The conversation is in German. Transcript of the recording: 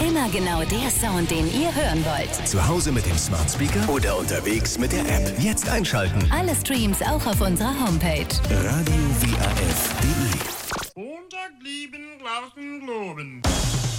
Immer genau der Sound, den ihr hören wollt. Zu Hause mit dem Smart Speaker oder unterwegs mit der App. Jetzt einschalten. Alle Streams auch auf unserer Homepage. Radio WAF.de. Montag blieben draußen Globen.